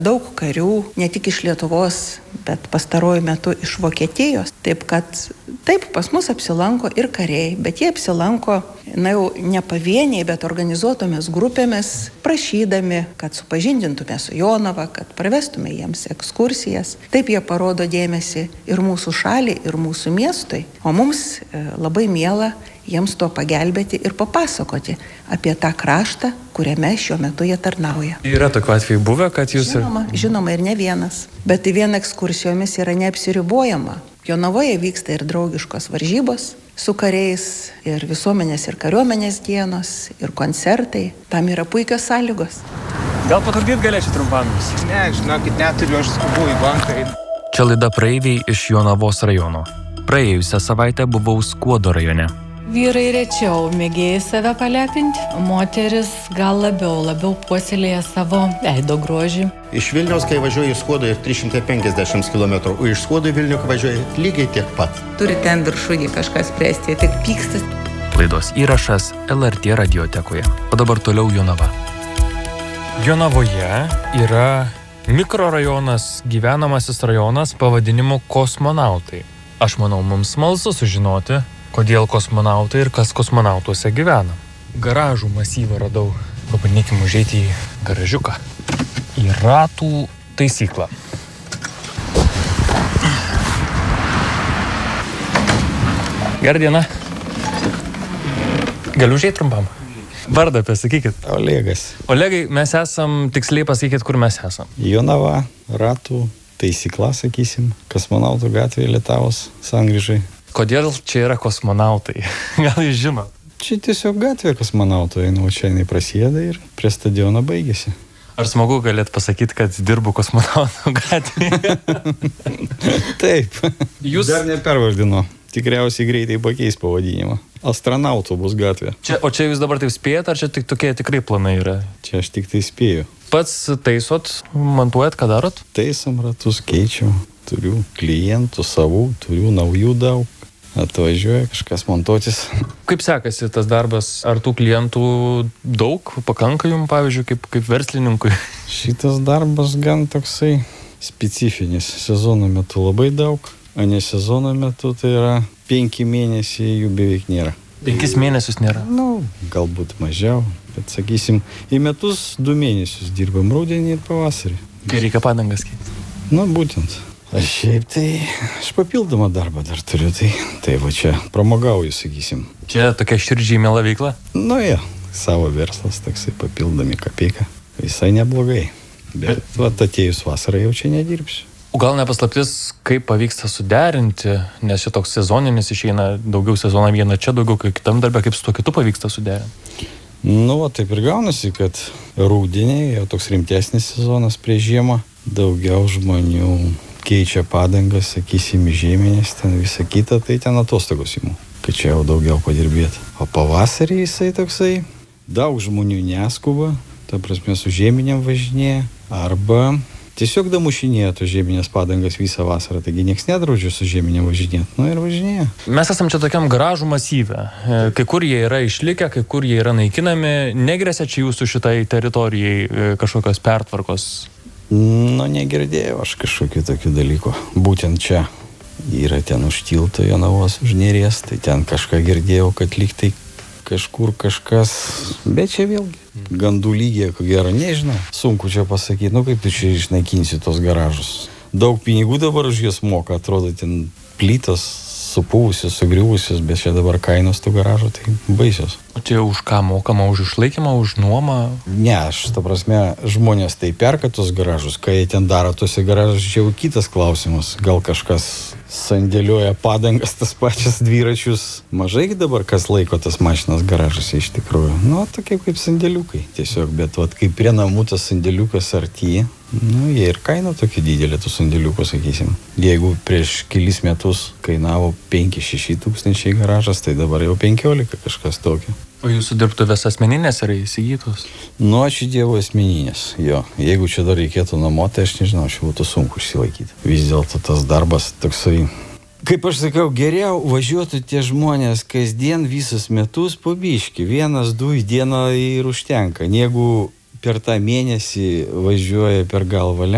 Daug karių, ne tik iš Lietuvos, bet pastaruoju metu iš Vokietijos. Taip, pas mus apsilanko ir kariai, bet jie apsilanko, jau ne pavieniai, bet organizuotomis grupėmis, prašydami, kad supažindintume su Jonava, kad pravestume jiems ekskursijas. Taip jie parodo dėmesį ir mūsų šaliai, ir mūsų miestui. O mums labai miela jiems to pagelbėti ir papasakoti apie tą kraštą, kuriame šiuo metu jie tarnauja. Yra tokių atvejų buvę, kad jūs... Žinoma, ir ne vienas. Bet vien ekskursijomis yra neapsiribojama. Jonavoje vyksta ir draugiškos varžybos su kariais, ir visuomenės ir kariuomenės dienos, ir koncertai. Tam yra puikios sąlygos. Gal patrukdyt galėčiau trumpam jūs? Ne, žinokit, neturiu, aš skubu į banką. Čia laida Praeiviai iš Jonavos rajono. Praėjusią savaitę buvau Skuodo rajone. Vyrai rečiau mėgėja save palepinti, moteris gal labiau puoselėja savo veido grožį. Iš Vilniaus, kai važiuoju į Skuodą, ir 350 km, o iš Skuodo į Vilnių važiuoju lygiai tiek pat. Turi ten viršūnį kažkas spręsti, tik pykstas. Laidos įrašas LRT radiotekoje. O dabar toliau Jonava. Jonavoje yra mikrorajonas, gyvenamasis rajonas pavadinimu Kosmonautai. Aš manau, mums smalsu sužinoti, kodėl kosmonautai ir kas kosmonautuose gyvena. Garažų masyvą radau. Pabandykim užeiti į garažiuką. Į ratų taisyklą. Gerą dieną. Galiu užeiti trumpam? Vardą pasakykit. Olegas. Olegai, mes esam, tiksliai pasakykit, kur mes esam. Jonava, ratų taisykla, sakysim, kosmonautų gatvėje Lietuvos sankryžai. Kodėl čia yra kosmonautai? Gal jūs žinot? Čia tiesiog gatvė kosmonautų, nu, čia jinai prasideda ir prie stadiono baigėsi. Ar smagu galėt pasakyti, kad dirbu kosmonautų gatvėje? Taip. Jūs... Dar nepervardino. Tikriausiai greitai pakeis pavadinimą. Astronautų bus gatvė. O čia jūs dabar taip spėjat, ar čia tik tokie tikrai planai yra? Čia aš tik tai spėju. Pats taisot, montuojat, ką darot? Taisom ratus, keičiu. Turiu klientų savų, turiu naujų daug. Atvažiuoja kažkas montuotis. Kaip sekasi tas darbas? Ar tų klientų daug? Pakanka jums, pavyzdžiui, kaip verslininkui? Šitas darbas gan toksai specifinis. Sezono metu labai daug, o ne sezono metu tai yra 5 mėnesiai jų beveik nėra. 5 mėnesius nėra? Galbūt mažiau, bet sakysim, į metus 2 mėnesius dirbam rudenį ir pavasarį. Kai reikia padangas keisti? Būtent. Aš šiaip tai, aš papildomą darbą dar turiu, tai va čia pramogauju, sakysim. Čia tokia širdžiai miela veikla? Savo verslas, toksai papildomi kapeiką. Visai neblogai. Bet atėjus vasarą jau čia nedirbsiu. O gal nepaslaptis, kaip pavyksta suderinti, nes čia toks sezoninis išeina, daugiau sezoną vieną čia, daugiau kitam darbę, kaip su to kitu pavyksta suderinti? Taip ir gaunasi, kad rudenį jau toks rimtesnis sezonas prie žiemą, daugiau žmonių keičia padangas, sakysim, žieminės, ten visą kitą, tai ten atostogos įmų, kad čia jau daugiau padirbėti. O pavasarį jisai toksai, daug žmonių neskuba, ta prasme su žieminėm važinėja, arba tiesiog damušinėja to žieminės padangas visą vasarą, taigi nieks nedraudžia su žieminėm važinėti, ir važinėja. Mes esam čia tokiam garažų masyve, kai kur jie yra išlikę, kai kur jie yra naikinami, negresia čia jūsų šitai teritorijai kažkokios pertvarkos? Negirdėjau aš kažkokių tokių dalykų. Būtent čia yra ten už tilto Jonavos, už Neries, tai ten kažką girdėjau, kad lyg tai kažkur kažkas, bet čia vėlgi gandų lygiai, ko gero, nežinau. Sunku čia pasakyti, kaip tu čia išnaikinsi tos garažus. Daug pinigų dabar už jas moka, atrodo, ten plytas supūvusios, sugriuvusios, bet čia dabar kainos tų garažų tai baisios. O čia už ką mokama? Už išlaikymą, už nuomą? Ne, ta prasme, žmonės tai perka tos garažus, kai jie ten daro tose garažus, čia jau kitas klausimas. Gal kažkas sandėliuoja padangas, tas pačias dviračius. Mažai dabar kas laiko tas mašinas garažuose iš tikrųjų. Tokie kaip sandėliukai tiesiog, bet kaip prie namų tas sandėliukas arti, jie ir kaina tokia didelė tų sandėliukų, sakysim. Jeigu prieš kelis metus kainavo 5-6 tūkstančiai garažas, tai dabar jau 15 kažkas tokio. O jūsų dirbtuvės asmeninės yra įsigytos? Ačiū Dievui asmeninės, jo. Jeigu čia dar reikėtų namuoti, aš nežinau, čia būtų sunku išsilaikyti. Vis dėlto tas darbas toksai, kaip aš sakau, geriau važiuotų tie žmonės kasdien visus metus po biškį. 1-2 į dieną ir užtenka, negu per tą mėnesį važiuoja per galvą